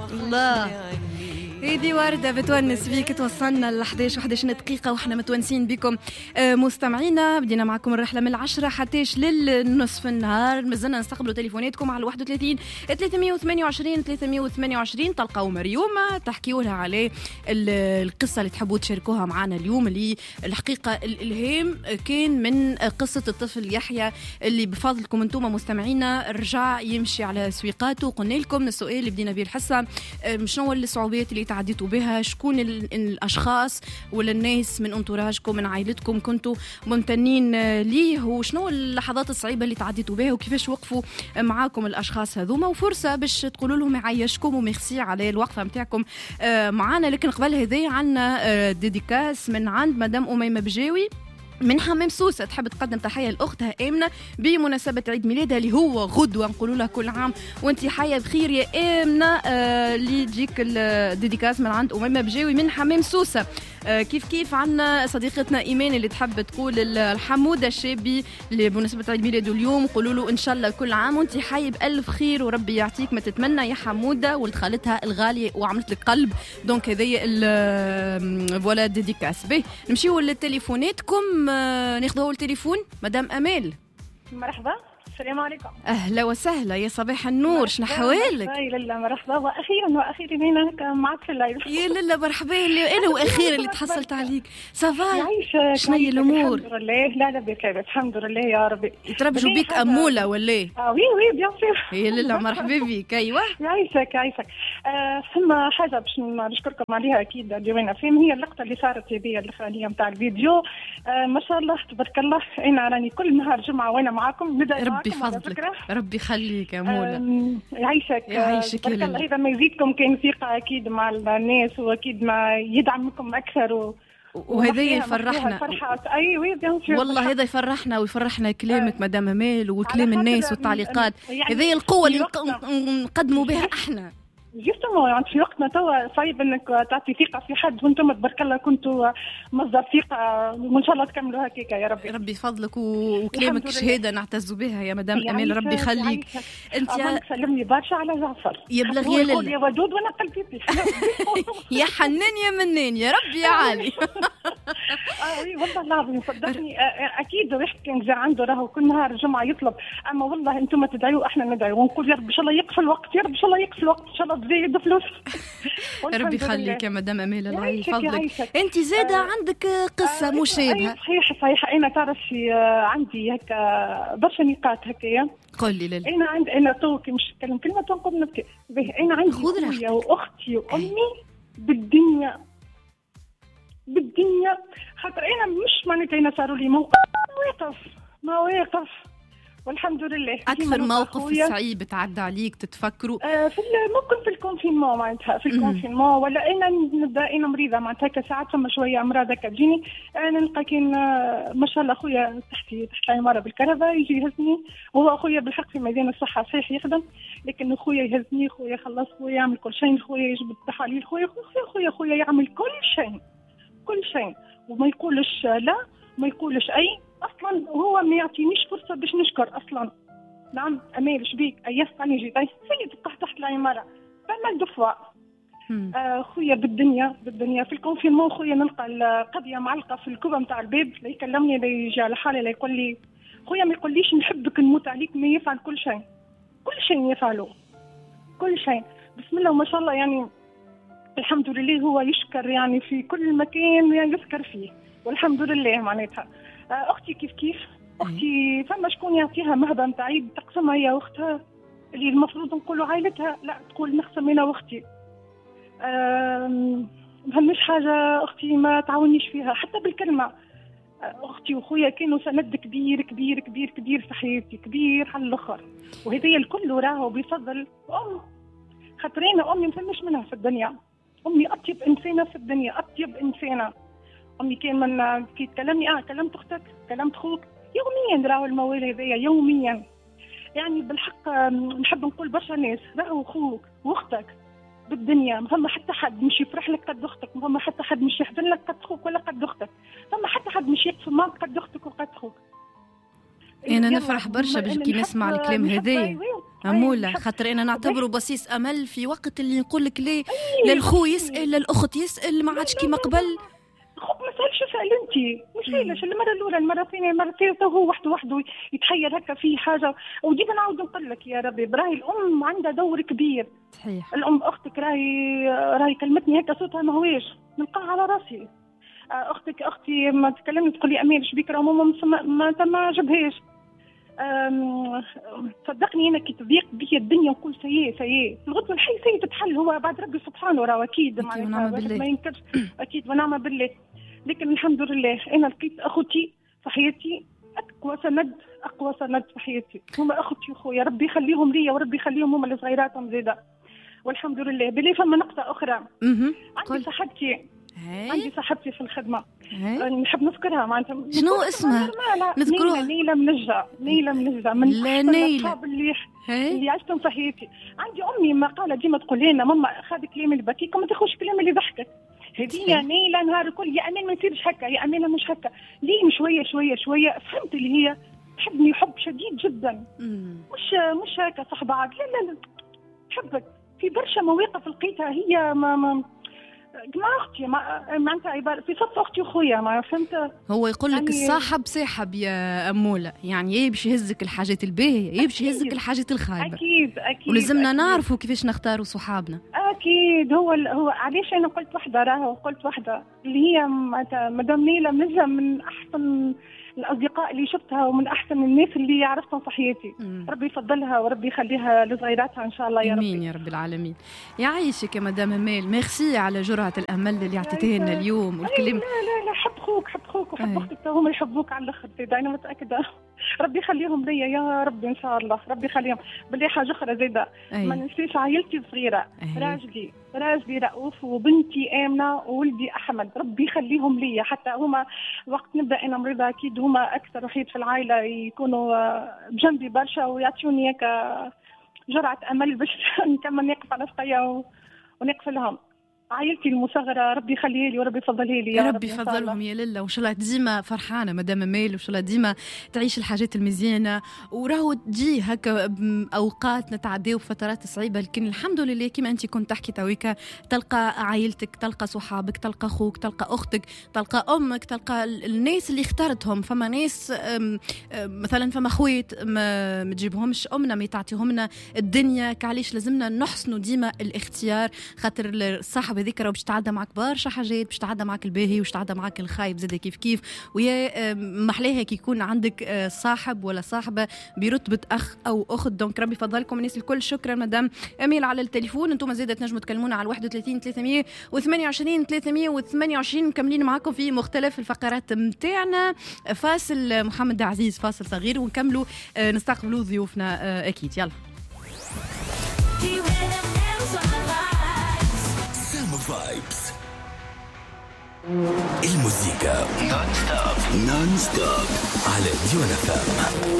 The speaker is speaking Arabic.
الله. هيدي وردة بتونس بيك. توصلنا ل 11 دقيقة وإحنا متونسين بكم مستمعينا. بدينا معكم الرحلة من 10 حتى للنصف النهار. مازلنا نستقبلوا تليفوناتكم على 31 328 328. تلقاو مريوم تحكيوا لها على القصة اللي تحبوا تشاركوها معنا اليوم، اللي الحقيقة الإلهام كان من قصة الطفل يحيى اللي بفضلكم أنتم مستمعينا رجع يمشي على سويقاته. قلنا لكم السؤال اللي بدينا به الحصة، شنو الصعوبات اللي تعديتوا بها؟ شكون الأشخاص ولا الناس من انتوراجكم من عائلتكم كنتوا ممتنين ليه، وشنو اللحظات الصعيبة اللي تعديتوا بها وكيفاش وقفوا معاكم الأشخاص هذوما؟ وفرصة باش تقولوا لهم يعيشكم وميرسي على الوقفة متاعكم معانا. لكن قبل هذه عنا ديديكاس من عند مدام أميمة بجاوي من حمام سوسة، تحب تقدم تحية لأختها آمنة بمناسبة عيد ميلادها اللي هو غدوة. نقول لها كل عام وانتي حية بخير يا آمنة. اللي يجيك الديديكاس من عند أميمة بجاوي من حمام سوسة. كيف عنا صديقتنا إيمان اللي تحب تقول الحمودة الشابي اللي بمناسبة عيد ميلاده اليوم، قولوا له إن شاء الله كل عام وانتي حي بألف خير وربي يعطيك ما تتمنى يا حمودة. ولد خالتها الغالية وعملت لك قلب. دونك هذه فوالا ديديكاس. به نمشيو لتليفوناتكم. ناخذوا التليفون. مدام أمال مرحبا. السلام عليكم. أهلا وسهلا يا صباح النور. شنو حوالك؟ يا لله مرحبا. وأخيرا هنا معك في اللايف. يا لله مرحبا. أنا وأخيرا اللي تحصلت عليك. صافا شنو هي الأمور؟ الحمد لله. لا بخير الحمد لله يا ربي. يتربجوا بيك أمولة ولا؟ وي بيان سور. يا لله مرحبا بك. أيوة يعيشك. ثم حاجة باش نشكركم عليها أكيد اللي وين فين هي اللقطة اللي صارت بي الأخرانية متاع الفيديو. ما شاء الله تبارك الله. أنا راني كل نهار جمعة وأنا معاكم. ربي فضلك. ربي يخليك يا مولا. يعيشك تبارك الله. إذا ما يزيدكم كان ثقة أكيد مع الناس وأكيد ما يدعمكم أكثر وهذا يفرحنا. والله هذا يفرحنا ويفرحنا كلامك مدام أمال وكلام الناس والتعليقات. هذه القوة اللي نقدموا بها احنا. جيستمو يعني في وقتنا توا صعيب انك تعطي ثقه في حد وانتم تبارك الله كنتوا مصدر ثقه وان شاء الله تكملوا هكاك يا ربي. ربي فضلك وكلامك شهاده نعتز بها يا مدام امال. ربي يخليك. انت سلمني برشا على جعفر. يبلغ يا لله يا ودود وانا قلبي يا حنان يا منان يا ربي يا عالي. والله العظيم صدقني اكيد ريحك كان جا عنده راهو كل نهار جمعه يطلب. اما والله انتم تدعوا احنا ندعو ونقول يا رب ان شاء الله يقف الوقت. يا رب ان شاء الله يقف الوقت. ان شاء الله تزيد فلوس. ربي يخليك يا مدام أمال. الله يفضلك. انت زاده عندك قصه مشابهه. صحيح. انا تعرفي عندي هكا برشا نقاط هكايا. قولي لله. انا توكي مش نتكلم كلمه تنقل نبكي. انا عندي خويا واختي وامي بالدنيا خاطر انا مش معناتها انا صاروا لي مواقف والحمد لله. أكثر موقف صعيب تعدى عليك تتفكروا؟ ممكن في الكونفينمون معناتها في الكونفينمون ولا أنا مريضة معناتها كساعات ثم شوية أمراض هكا تجيني. أنا نلقى كان ما شاء الله أخويا تحت العمارة بالكهرباء يجي يهزني. وهو أخويا بالحق في ميدان الصحة صحيح يخدم لكن أخويا يهزني. أخويا يخلص. أخويا يعمل كل شيء. أخويا يجيب التحاليل. أخويا يعمل كل شيء وما يقولش لا ما يقولش أي اصلا. هو ما يعطينيش فرصه باش نشكر اصلا. نعم امال شبيك ايسقني جيت سيد تحت العماره فما الدفوه. خويا بالدنيا في الكونفينمون. خويا نلقى القضيه معلقه في الكوبه نتاع الباب. لا يكلمني لا يجي على حالي لا يقول لي خويا ما يقوليش نحبك نموت عليك. ما يفعل كل شيء يفعله كل شيء بسم الله ما شاء الله. يعني الحمد لله هو يشكر يعني في كل مكان يعني يذكر فيه والحمد لله معناتها. اختي كيف اختي فما شكون يعطيها مهبه نتاع عيد تقسمها هي واختها اللي المفروض نقولوا عائلتها. لا تقول نقسم انا واختي. مهمش حاجه اختي ما تعاونيش فيها حتى بالكلمه. اختي وخويا كانوا سند كبير في حياتي. كبير على الاخر. وهذه الكل راهو بفضل خاطرين امي ما فهمش منها في الدنيا. امي اطيب انسانه في الدنيا. اطيب انسانه. امي كان من كي تكلمني كلمت اختك كلمت خوك يوميا. راهو الموال هذايا يوميا. يعني بالحق نحب نقول برشا ناس راهو خوك واختك بالدنيا. ما فما حتى حد مش يفرح لك قد اختك. ما فما حتى حد مش يحزن لك قد خوك ولا قد اختك. فما حتى حد مش يقف معك قد اختك وقد خوك. انا نفرح برشا كي نسمع الكلام هذايا أمولة، خاطر أنا نعتبره بصيص أمل في وقت اللي نقول لك ليه للخو يسأل للأخت يسأل ما عادش كيما قبل. خب ما سألش سأل أنت مش ليش المرة الأولى المرة الثانية المرة الثالثة هو وحده يتحير هكا في حاجة. وديما نعاود نقول لك يا ربي براهي الأم عندها دور كبير. صحيح. الأم أختك راهي كلمتني هكا صوتها ما هواش نلقاها على راسي. أختي ما تكلمت تقول لي أمين شبيك راه ماما ما عجبهاش. صدقني انا كي تضيق بي الدنيا نقول سيء الغدوه الحي سيء تتحل. هو بعد ربي سبحانه راه اكيد ما ينكرش اكيد ونعم بالله. لكن الحمد لله انا لقيت اخوتي في حياتي اقوى سند في حياتي. هما اخوتي وخويا ربي يخليهم لي وربي يخليهم هما اللي صغيراتهم زاده والحمد لله. بلي فما نقطه اخرى عندي صاحبتي في الخدمه نحب نذكرها معناتها. شنو اسمها؟ نذكروها. نيلة منجة من الأصحاب اللي عشتهم في حياتي. عندي أمي ما قالة ديما تقول لنا ماما خذي كلام اللي بكيك وما تاخذش كلام اللي ضحكك. هذه نيلة نهار الكل يا أمين ما يصيرش هكا يا أمين مش هكا. لين شوية فهمت اللي هي تحبني حب شديد جدا. مش هكا صاحبة عاد لا تحبك. في برشا مواقف لقيتها هي ما مع اختي معناتها عباره في صف اختي وخويا ما فهمت. هو يقول لك يعني الصاحب ساحب يا اموله، يعني يمشي يهزك الحاجات الباهيه يمشي يهزك الحاجات الخايبه. اكيد ولازمنا نعرفوا كيفاش نختاروا صحابنا. اكيد هو علاش انا قلت واحده اللي هي مدام نيلة منجم من احسن الأصدقاء اللي شفتها ومن أحسن الناس اللي عرفتهم في حياتي. ربي يفضلها وربي يخليها لصغيراتها إن شاء الله يا ربي. آمين يا رب العالمين. يعيشك يا مدام همال. ميرسي على جرعة الأمل اللي عطيتيها لنا اليوم والكلام. لا حب خوك وحب أختك هم يحبوك على الآخر. أنا متأكدة ربي يخليهم ليا يا ربي إن شاء الله. ربي يخليهم. بالله حاجة أخرى زايدة ما ننسيش عائلتي الصغيرة. راجلي رؤوف وبنتي آمنة وولدي أحمد ربي يخليهم ليا. حتى هما وقت نبدأ أنا مريضة أكيد هما أكثر وحيد في العائلة يكونوا بجنبي برشا ويعطوني هيك جرعة أمل باش نكمل نقف على سقيا ونقف لهم. عائلتي المصغرة ربي يخليها لي وربي يفضلها لي يا ربي يفضلهم يا لله. وإن شاء الله ديما فرحانة مدام ميل وإن شاء الله ديما تعيش الحاجات المزيانة وراهو تجي هكا أوقات نتعداو فترات صعيبة لكن الحمد لله كما أنت كنت تحكي تويكا تلقى عائلتك تلقى صحابك تلقى أخوك تلقى أختك تلقى أمك تلقى الناس اللي اختارتهم. فما ناس مثلا فما خويت ما تجيبهمش أمنا ما تعطيهمنا الدنيا كعليش لازمنا نحسنوا ديما الاختيار خاطر الصاحب هذيك راه باش تعدى معك برشا حاجات باش تعدى معك الباهي وش تعدى معك الخايب زاد كيف ويا محلاها كي يكون عندك صاحب ولا صاحبه برتبه اخ او اخت. دونك ربي يفضلكم الناس الكل. شكرا مدام اميل على التليفون. انتم زاده تنجموا تكلمونا على 31 328 328 مكملين معكم في مختلف الفقرات متاعنا. فاصل محمد عزيز فاصل صغير ونكملوا نستقبلوا ضيوفنا اكيد. يلا فايبس الموسيقى نون ستوب على ديوان FM.